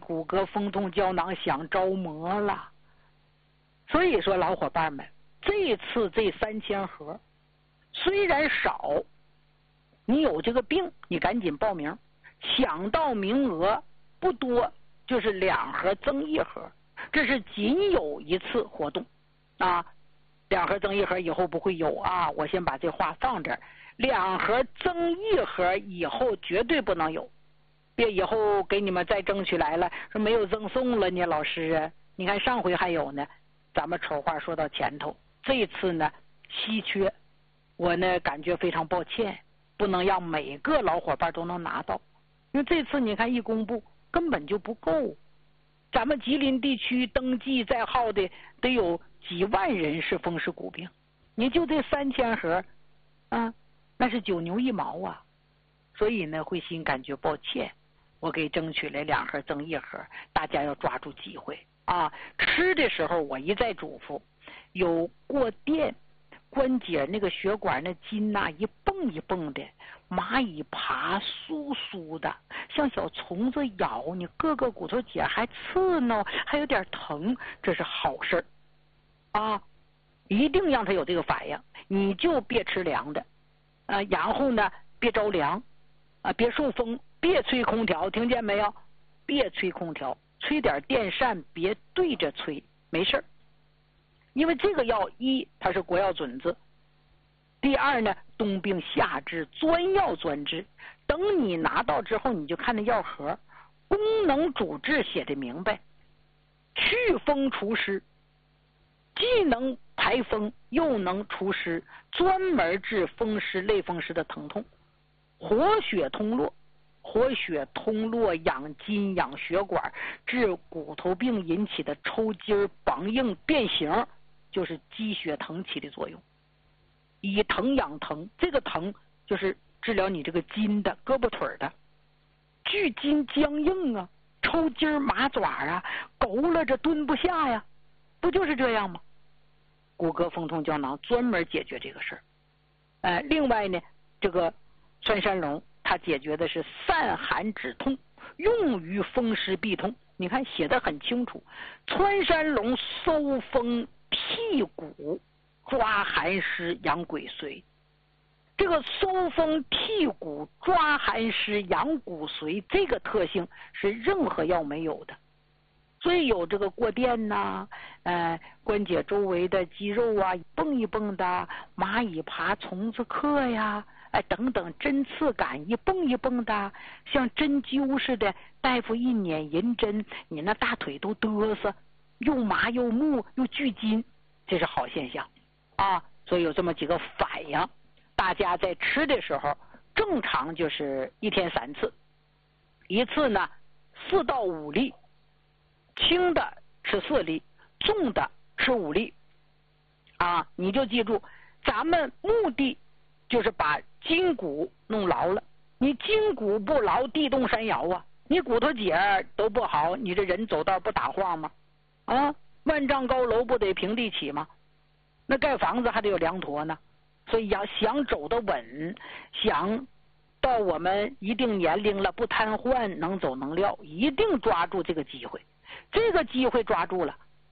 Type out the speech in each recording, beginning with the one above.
骨骼风痛胶囊想着魔了。所以说老伙伴们，这次这3000盒虽然少，你有这个病你赶紧报名，抢到名额不多，就是2盒赠1盒，这是仅有一次活动啊。2盒赠1盒以后不会有啊，我先把这话放这儿。2盒赠1盒以后绝对不能有，别以后给你们再争取来了说没有赠送了呢，老师啊，你看上回还有呢。咱们丑话说到前头，这次呢稀缺，我呢感觉非常抱歉，不能让每个老伙伴都能拿到，因为这次你看一公布根本就不够，咱们吉林地区登记在号的得有几万人是风湿骨病，你就这3000盒啊，那是9牛1毛啊。所以呢慧心感觉抱歉，我给争取来2盒赠1盒，大家要抓住机会啊。吃的时候我一再嘱咐，有过电关节那个血管那筋呐一蹦一蹦的，蚂蚁爬酥酥的，像小虫子咬你，各个骨头节还刺挠，还有点疼，这是好事啊，一定让他有这个反应。你就别吃凉的然后呢别着凉别受风，别吹空调，听见没有？别吹空调，吹点电扇，别对着吹，没事。因为这个药一它是国药准字，第二呢冬病夏治，专药专治。等你拿到之后，你就看那药盒，功能主治写的明白，祛风除湿，既能排风又能除湿，专门治风湿类风湿的疼痛，活血通络，活血通络养筋养血管，治骨头病引起的抽筋绑硬变形，就是积血腾起的作用。以疼养疼，这个疼就是治疗你这个筋的胳膊腿的聚筋僵硬啊，抽筋麻爪啊，勾了着蹲不下呀，不就是这样吗？骨骼风痛胶囊专门解决这个事儿。另外呢，这个川山龙它解决的是散寒止痛，用于风湿痹痛。你看写得很清楚，川山龙收风剔骨，抓寒湿养骨髓。这个收风剔骨抓寒湿养骨髓这个特性是任何药没有的。所以有这个过电呐关节周围的肌肉啊蹦一蹦的，蚂蚁爬虫子克呀等等，针刺感一蹦一蹦的，像针灸似的，大夫一捻银针，你那大腿都嘚瑟，又麻又木又聚筋，这是好现象啊。所以有这么几个反应，大家在吃的时候正常就是1天3次，一次呢4到5粒，轻的吃4粒，重的吃5粒你就记住，咱们目的就是把筋骨弄牢了，你筋骨不牢，地动山摇啊，你骨头节都不好，你这人走道不打晃吗？万丈高楼不得平地起吗？那盖房子还得有梁坨呢。所以要想走得稳，想到我们一定年龄了不瘫痪，能走能撂，一定抓住这个机会。这个机会抓住了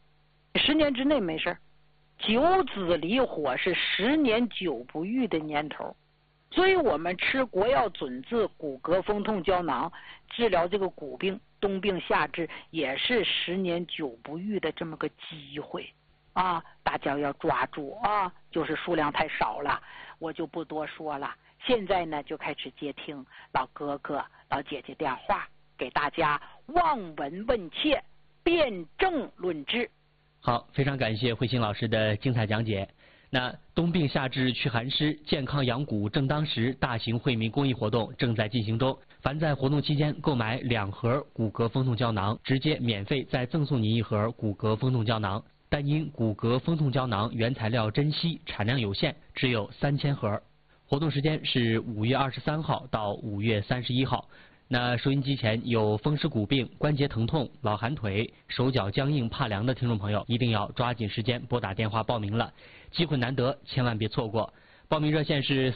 ，10年之内没事。9子离火是10年9不愈的年头，所以我们吃国药准字骨骼风痛胶囊治疗这个骨病冬病夏治，也是10年9不愈的这么个机会大家要抓住就是数量太少了，我就不多说了。现在呢就开始接听老哥哥老姐姐电话，给大家望闻问切，辩证论治。 好，非常感谢慧心老师的精彩讲解。那冬病夏治祛寒湿，健康养骨正当时大型惠民公益活动正在进行中，凡在活动期间购买2盒骨骼风痛胶囊，直接免费再赠送您1盒骨骼风痛胶囊。但因骨骼风痛胶囊原材料珍稀，产量有限，只有3000盒。活动时间是5月23号到5月31号。那收音机前有风湿骨病、关节疼痛、老寒腿、手脚僵硬怕凉的听众朋友，一定要抓紧时间拨打电话报名了，机会难得，千万别错过。报名热线是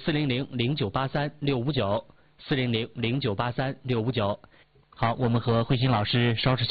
400-0983-659，400-0983-659。好，我们和慧心老师稍事